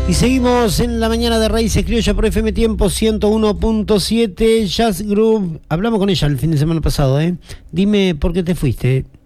Y seguimos en la mañana de Raíces Criolla por FM Tiempo 101.7 Jazz Groove. Hablamos con ella el fin de semana pasado, ¿eh? Dime por qué te fuiste.